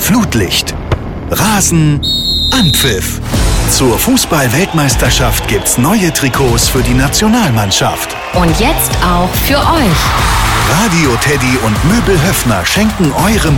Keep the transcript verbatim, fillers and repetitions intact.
Flutlicht. Rasen, Anpfiff. Zur Fußball-Weltmeisterschaft gibt's neue Trikots für die Nationalmannschaft. Und jetzt auch für euch. Radio Teddy und Möbel Höffner schenken eurem